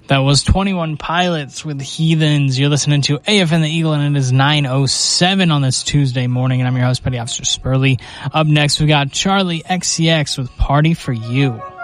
That was 21 Pilots with Heathens. You're listening to AFN the Eagle, and it is 9:07 on this Tuesday morning, and I'm your host, Petty Officer Spurley. Up next, we got Charlie XCX with Party for You.